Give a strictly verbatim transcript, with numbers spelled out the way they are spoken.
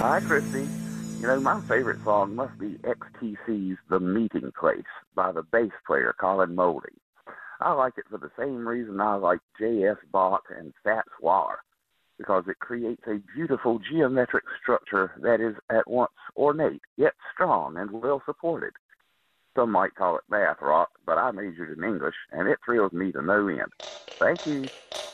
Hi, Christy. You know, my favorite song must be X T C's The Meeting Place by the bass player Colin Moulding. I like it for the same reason I like J S. Bach and Fats Waller, because it creates a beautiful geometric structure that is at once ornate, yet strong and well supported. Some might call it math rock, but I majored in English, and it thrills me to no end. Thank you.